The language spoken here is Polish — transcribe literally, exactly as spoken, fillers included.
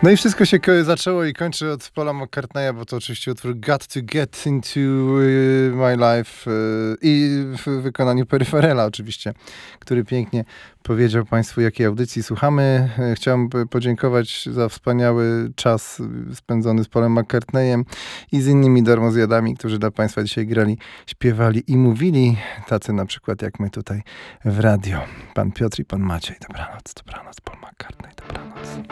No i wszystko się ko- zaczęło i kończy od Paula McCartneya, bo to oczywiście utwór Got to Get Into y, My Life y, i w wykonaniu Peryferela oczywiście, który pięknie powiedział Państwu, jakiej audycji słuchamy. Y, Chciałem p- podziękować za wspaniały czas y, spędzony z Paulem McCartneyem i z innymi darmozjadami, którzy dla Państwa dzisiaj grali, śpiewali i mówili, tacy na przykład jak my tutaj w radio. Pan Piotr i pan Maciej. Dobranoc, dobranoc, Paul McCartney, dobranoc.